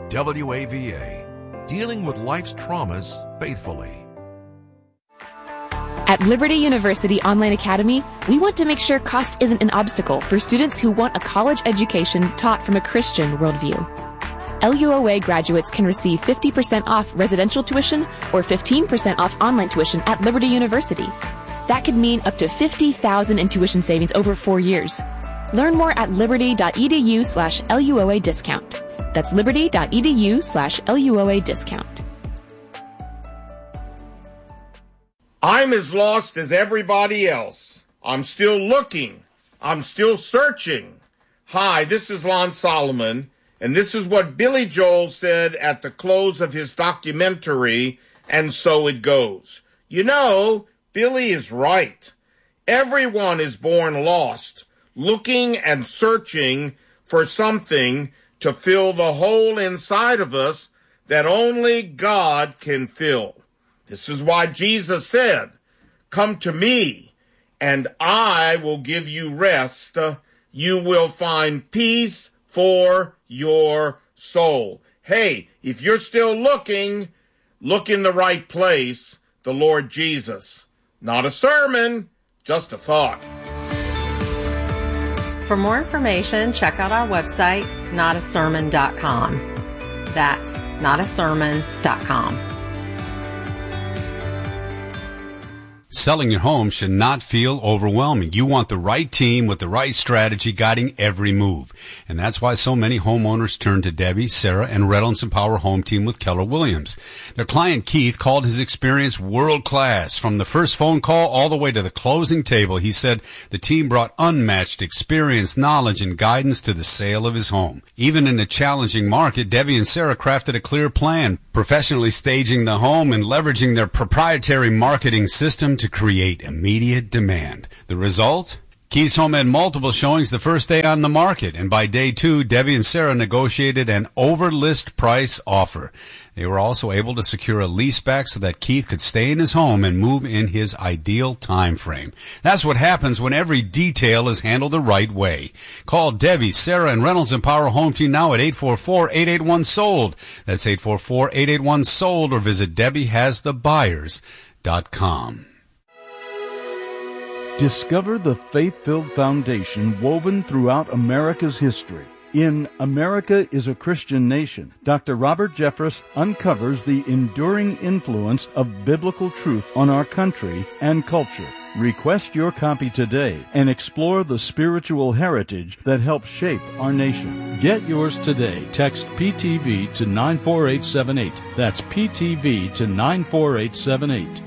WAVA, dealing with life's traumas faithfully. At Liberty University Online Academy, we want to make sure cost isn't an obstacle for students who want a college education taught from a Christian worldview. LUOA graduates can receive 50% off residential tuition or 15% off online tuition at Liberty University. That could mean up to $50,000 in tuition savings over 4 years. Learn more at liberty.edu/LUOA discount. That's liberty.edu/LUOA discount. I'm as lost as everybody else. I'm still looking. I'm still searching. Hi, this is Lon Solomon, and this is what Billy Joel said at the close of his documentary, And So It Goes. You know, Billy is right. Everyone is born lost, looking and searching for something to fill the hole inside of us that only God can fill. This is why Jesus said, "Come to me, and I will give you rest. You will find peace for your soul." Hey, if you're still looking, look in the right place, the Lord Jesus. Not a sermon, just a thought. For more information, check out our website, notasermon.com. That's notasermon.com. Selling your home should not feel overwhelming. You want the right team with the right strategy guiding every move. And that's why so many homeowners turn to Debbie, Sarah, and Reynolds & Power Home Team with Keller Williams. Their client Keith called his experience world-class. From the first phone call all the way to the closing table, he said the team brought unmatched experience, knowledge, and guidance to the sale of his home. Even in a challenging market, Debbie and Sarah crafted a clear plan, professionally staging the home and leveraging their proprietary marketing system to create immediate demand. The result? Keith's home had multiple showings the first day on the market, and by day 2, Debbie and Sarah negotiated an over-list price offer. They were also able to secure a leaseback so that Keith could stay in his home and move in his ideal time frame. That's what happens when every detail is handled the right way. Call Debbie, Sarah, and Reynolds & Power Home Team now at 844-881-SOLD. That's 844-881-SOLD, or visit DebbieHasTheBuyers.com. Discover the faith-filled foundation woven throughout America's history. In America is a Christian Nation, Dr. Robert Jeffress uncovers the enduring influence of biblical truth on our country and culture. Request your copy today and explore the spiritual heritage that helps shape our nation. Get yours today. Text PTV to 94878. That's PTV to 94878.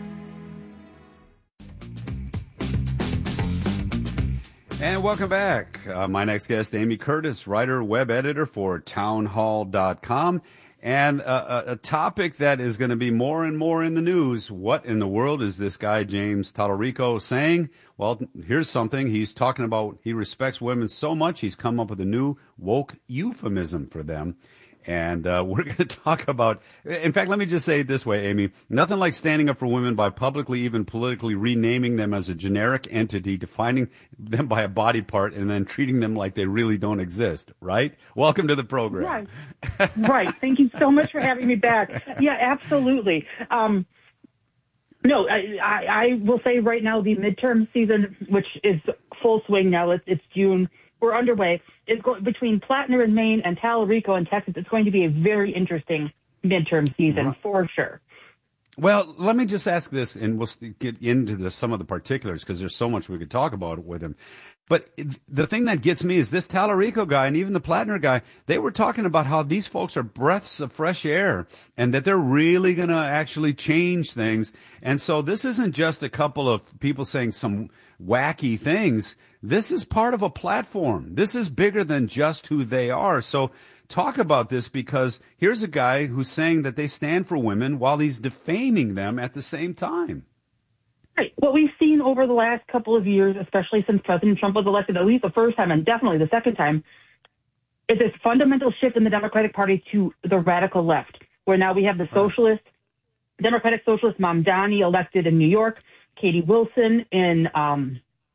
And welcome back. My next guest, Amy Curtis, writer, web editor for townhall.com. And a topic that is going to be more and more in the news. What in the world is this guy, James Tallarico, saying? Well, here's something. He's talking about he respects women so much, he's come up with a new woke euphemism for them. And we're going to talk about, in fact, let me just say it this way, Amy. Nothing like standing up for women by publicly, even politically, renaming them as a generic entity, defining them by a body part, and then treating them like they really don't exist, right? Welcome to the program. Right. Right. Thank you so much for having me back. Yeah, absolutely. No, I will say right now the midterm season, which is full swing now, it's June. We're underway. It's between Plattner in Maine and Tallarico in Texas. It's going to be a very interesting midterm season for sure. Well, let me just ask this, and we'll get into some of the particulars because there's so much we could talk about with him. But the thing that gets me is this Tallarico guy and even the Plattner guy, they were talking about how these folks are breaths of fresh air and that they're really going to actually change things. And so this isn't just a couple of people saying some wacky things. This is part of a platform. This is bigger than just who they are. So talk about this, because here's a guy who's saying that they stand for women while he's defaming them at the same time. Right. What we've seen over the last couple of years, especially since President Trump was elected, at least the first time and definitely the second time, is this fundamental shift in the Democratic Party to the radical left, where now we have the Democratic Socialist Mamdani elected in New York, Katie Wilson in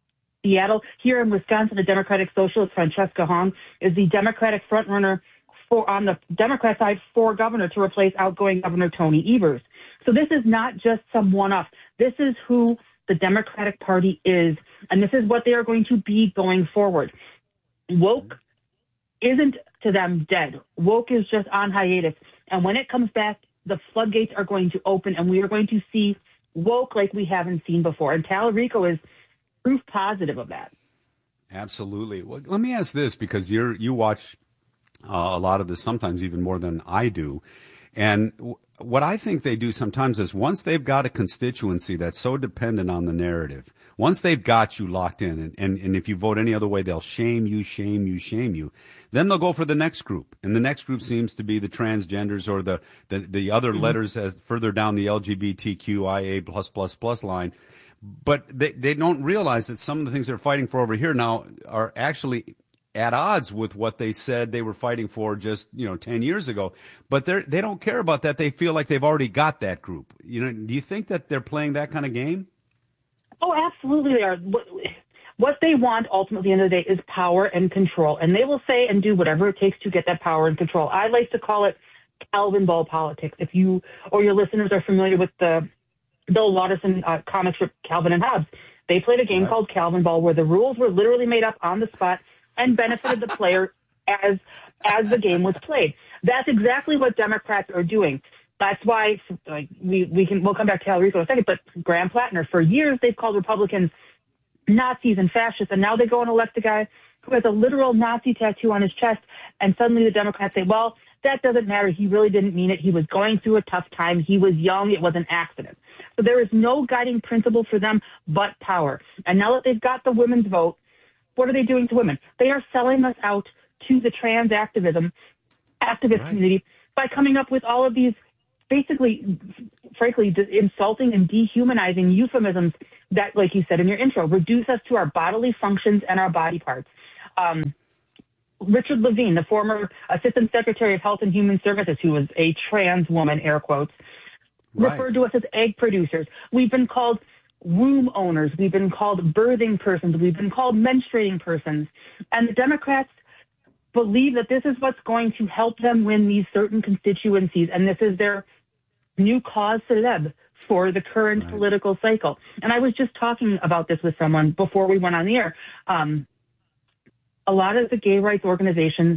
Seattle. Here in Wisconsin, the Democratic Socialist Francesca Hong is the Democratic frontrunner on the Democrat side for governor to replace outgoing Governor Tony Evers. So this is not just some one-off. This is who the Democratic Party is, and this is what they are going to be going forward. Woke isn't to them dead. Woke is just on hiatus. And when it comes back, the floodgates are going to open, and we are going to see woke like we haven't seen before. And Tallarico is proof positive of that. Absolutely. Well, let me ask this, because you watch a lot of this, sometimes even more than I do. And what I think they do sometimes is, once they've got a constituency that's so dependent on the narrative, once they've got you locked in, and if you vote any other way, they'll shame you, then they'll go for the next group. And the next group seems to be the transgenders, or the other letters as further down the LGBTQIA++ line. But they don't realize that some of the things they're fighting for over here now are actually at odds with what they said they were fighting for just 10 years ago. But they don't care about that. They feel like they've already got that group. Do you think that they're playing that kind of game? Oh, absolutely they are. What they want ultimately at the end of the day is power and control. And they will say and do whatever it takes to get that power and control. I like to call it Calvin Ball politics. If you or your listeners are familiar with the Bill Watterson comic strip Calvin and Hobbes, they played a game called Calvin Ball, where the rules were literally made up on the spot and benefited the player as the game was played. That's exactly what Democrats are doing. That's why we'll come back to Tallarico in a second, but Graham Plattner, for years they've called Republicans Nazis and fascists, and now they go and elect a guy who has a literal Nazi tattoo on his chest, and suddenly the Democrats say, well, that doesn't matter. He really didn't mean it. He was going through a tough time. He was young. It was an accident. So there is no guiding principle for them but power. And now that they've got the women's vote, what are they doing to women? They are selling us out to the trans activist community by coming up with all of these basically, frankly, insulting and dehumanizing euphemisms that, like you said in your intro, reduce us to our bodily functions and our body parts. Richard Levine, the former Assistant Secretary of Health and Human Services, who was a trans woman, air quotes, referred to us as egg producers. We've been called womb owners. We've been called birthing persons. We've been called menstruating persons. And the Democrats believe that this is what's going to help them win these certain constituencies, and this is their new cause célèbre for the current political cycle. And I was just talking about this with someone before we went on the air. A lot of the gay rights organizations,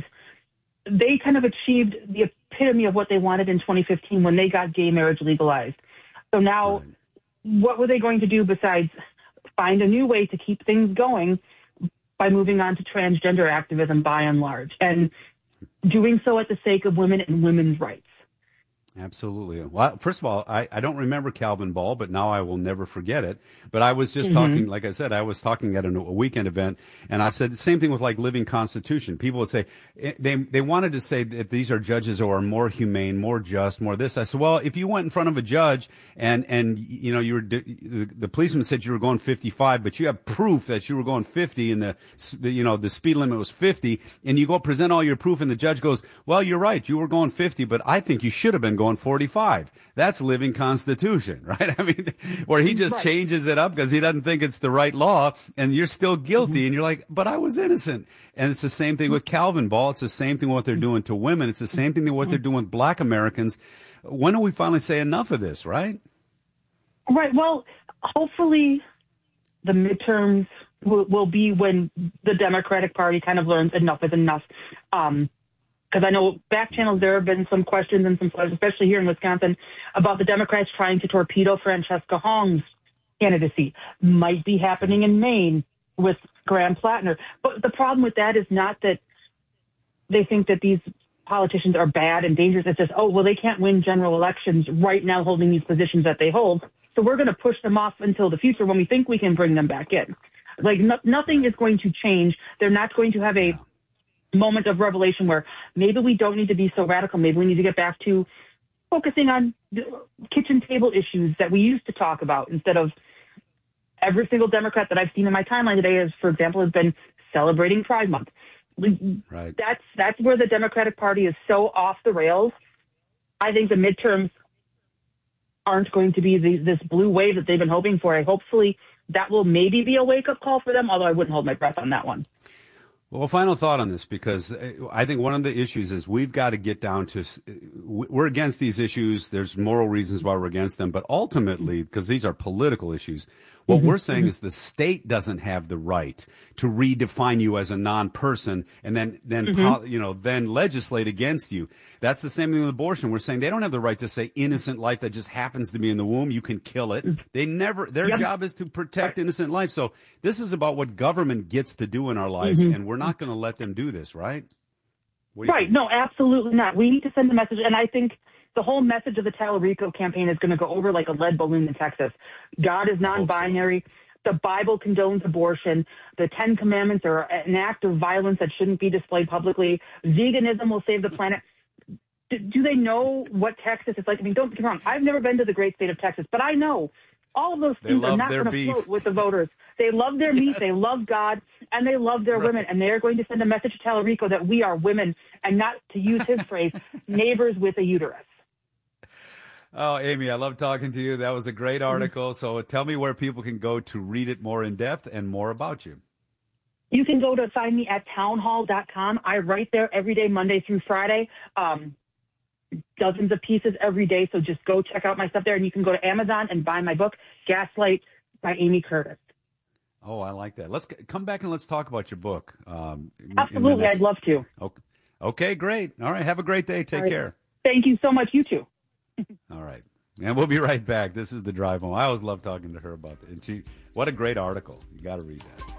they kind of achieved the epitome of what they wanted in 2015 when they got gay marriage legalized. So now, what were they going to do besides find a new way to keep things going by moving on to transgender activism by and large, and doing so at the sake of women and women's rights? Absolutely. Well, first of all, I don't remember Calvin Ball, but now I will never forget it. But I was just talking, like I said, I was talking at a weekend event, and I said the same thing with like Living Constitution. People would say, they wanted to say that these are judges who are more humane, more just, more this. I said, well, if you went in front of a judge and you were, the policeman said you were going 55, but you have proof that you were going 50 and the speed limit was 50, and you go present all your proof and the judge goes, well, you're right, you were going 50, but I think you should have been going 45. That's Living Constitution, right? I mean, where he just changes it up because he doesn't think it's the right law, and you're still guilty, and you're like, but I was innocent. And it's the same thing with Calvin Ball. It's the same thing what they're doing to women. It's the same thing what they're doing with Black Americans. When do we finally say enough of this, right? Right. Well, hopefully the midterms will be when the Democratic Party kind of learns enough is enough. Because I know back channels, there have been some questions and some flares, especially here in Wisconsin, about the Democrats trying to torpedo Francesca Hong's candidacy. Might be happening in Maine with Graham Plattner. But the problem with that is not that they think that these politicians are bad and dangerous. It's just, they can't win general elections right now holding these positions that they hold. So we're going to push them off until the future when we think we can bring them back in. Like nothing is going to change. They're not going to have a moment of revelation where maybe we don't need to be so radical. Maybe we need to get back to focusing on kitchen table issues that we used to talk about instead of every single Democrat that I've seen in my timeline today, has, for example, has been celebrating Pride Month. Right. That's where the Democratic Party is so off the rails. I think the midterms aren't going to be this blue wave that they've been hoping for. Hopefully that will maybe be a wake-up call for them, although I wouldn't hold my breath on that one. Well, final thought on this, because I think one of the issues is we've got to get down to, we're against these issues. There's moral reasons why we're against them, but ultimately, because these are political issues, what we're saying is the state doesn't have the right to redefine you as a non-person and then legislate against you. That's the same thing with abortion. We're saying they don't have the right to say innocent life that just happens to be in the womb, you can kill it. Their job is to protect innocent life. So this is about what government gets to do in our lives, and we're not going to let them do this, right? Right. No, absolutely not. We need to send a message, and I think the whole message of the Tallarico campaign is going to go over like a lead balloon in Texas. God is non-binary. So. The Bible condones abortion. The 10 Commandments are an act of violence that shouldn't be displayed publicly. Veganism will save the planet. Do they know what Texas is like? I mean, don't get me wrong. I've never been to the great state of Texas, but I know all of those things are not going to float with the voters. They love their meat, they love God, and they love their women. And they are going to send a message to Tallarico that we are women, and not, to use his phrase, neighbors with a uterus. Oh, Amy, I love talking to you. That was a great article. So tell me where people can go to read it more in depth and more about you. You can go to find me at townhall.com. I write there every day, Monday through Friday. Dozens of pieces every day. So just go check out my stuff there. And you can go to Amazon and buy my book, Gaslight by Amy Curtis. Oh, I like that. Let's come back and let's talk about your book. Absolutely. I'd love to. Okay, great. All right. Have a great day. Take care. Thank you so much. You too. All right. And we'll be right back. This is The Drive Home. I always love talking to her about it. And what a great article. You got to read that.